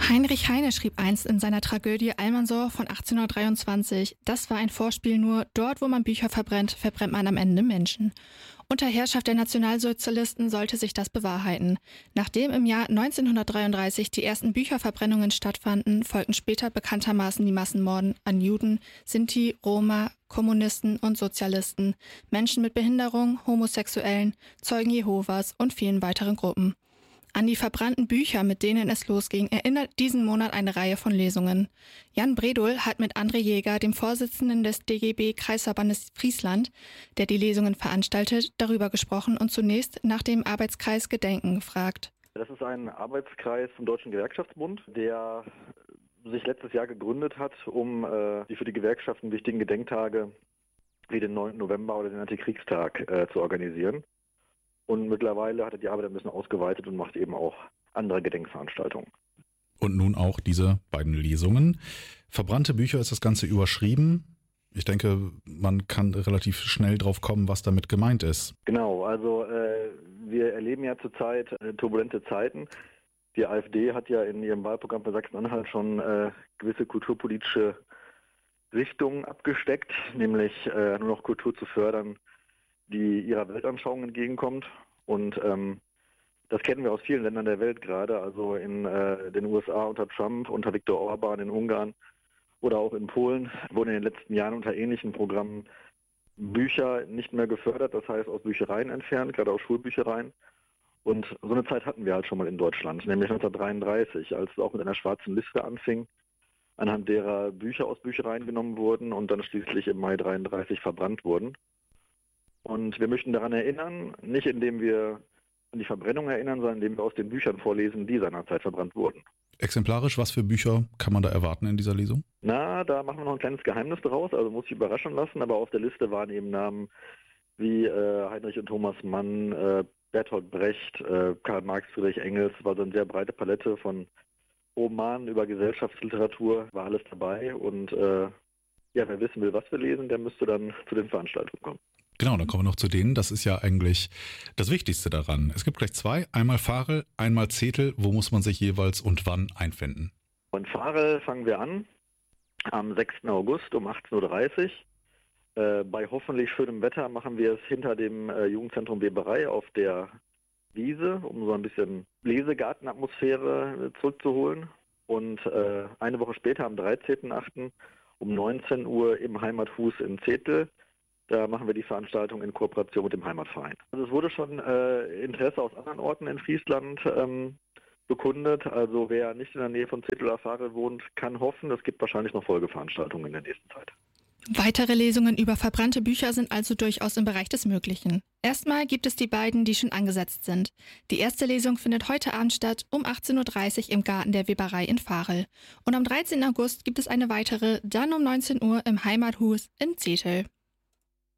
Heinrich Heine schrieb einst in seiner Tragödie Almansor von 1823, das war ein Vorspiel nur, dort wo man Bücher verbrennt, verbrennt man am Ende Menschen. Unter Herrschaft der Nationalsozialisten sollte sich das bewahrheiten. Nachdem im Jahr 1933 die ersten Bücherverbrennungen stattfanden, folgten später bekanntermaßen die Massenmorden an Juden, Sinti, Roma, Kommunisten und Sozialisten, Menschen mit Behinderung, Homosexuellen, Zeugen Jehovas und vielen weiteren Gruppen. An die verbrannten Bücher, mit denen es losging, erinnert diesen Monat eine Reihe von Lesungen. Jan Bredol hat mit André Jäger, dem Vorsitzenden des DGB Kreisverbandes Friesland, der die Lesungen veranstaltet, darüber gesprochen und zunächst nach dem Arbeitskreis Gedenken gefragt. Das ist ein Arbeitskreis vom Deutschen Gewerkschaftsbund, der sich letztes Jahr gegründet hat, um die für die Gewerkschaften wichtigen Gedenktage wie den 9. November oder den Antikriegstag zu organisieren. Und mittlerweile hat er die Arbeit ein bisschen ausgeweitet und macht eben auch andere Gedenkveranstaltungen. Und nun auch diese beiden Lesungen. Verbrannte Bücher ist das Ganze überschrieben. Ich denke, man kann relativ schnell drauf kommen, was damit gemeint ist. Genau, also wir erleben ja zurzeit turbulente Zeiten. Die AfD hat ja in ihrem Wahlprogramm für Sachsen-Anhalt schon gewisse kulturpolitische Richtungen abgesteckt, nämlich nur noch Kultur zu fördern, die ihrer Weltanschauung entgegenkommt. Und das kennen wir aus vielen Ländern der Welt gerade, also in den USA unter Trump, unter Viktor Orban in Ungarn oder auch in Polen wurden in den letzten Jahren unter ähnlichen Programmen Bücher nicht mehr gefördert, das heißt aus Büchereien entfernt, gerade aus Schulbüchereien. Und so eine Zeit hatten wir halt schon mal in Deutschland, nämlich 1933, als es auch mit einer schwarzen Liste anfing, anhand derer Bücher aus Büchereien genommen wurden und dann schließlich im Mai 1933 verbrannt wurden. Und wir möchten daran erinnern, nicht indem wir an die Verbrennung erinnern, sondern indem wir aus den Büchern vorlesen, die seinerzeit verbrannt wurden. Exemplarisch, was für Bücher kann man da erwarten in dieser Lesung? Na, da machen wir noch ein kleines Geheimnis draus, also muss ich überraschen lassen, aber auf der Liste waren eben Namen wie Heinrich und Thomas Mann, Bertolt Brecht, Karl Marx, Friedrich Engels, war so eine sehr breite Palette von Romanen über Gesellschaftsliteratur, war alles dabei und wer wissen will, was wir lesen, der müsste dann zu den Veranstaltungen kommen. Genau, dann kommen wir noch zu denen. Das ist ja eigentlich das Wichtigste daran. Es gibt gleich zwei, einmal Farel, einmal Zetel. Wo muss man sich jeweils und wann einfinden? Und Farel fangen wir an am 6. August um 18.30 Uhr. Bei hoffentlich schönem Wetter machen wir es hinter dem Jugendzentrum Weberei auf der Wiese, um so ein bisschen Lesegartenatmosphäre zurückzuholen. Und eine Woche später am 13.8. um 19 Uhr im Heimathus in Zetel. Da machen wir die Veranstaltung in Kooperation mit dem Heimatverein. Also es wurde schon Interesse aus anderen Orten in Friesland bekundet. Also wer nicht in der Nähe von Zetel oder Farel wohnt, kann hoffen, es gibt wahrscheinlich noch Folgeveranstaltungen in der nächsten Zeit. Weitere Lesungen über verbrannte Bücher sind also durchaus im Bereich des Möglichen. Erstmal gibt es die beiden, die schon angesetzt sind. Die erste Lesung findet heute Abend statt um 18.30 Uhr im Garten der Weberei in Farel. Und am 13. August gibt es eine weitere, dann um 19 Uhr im Heimathus in Zetel.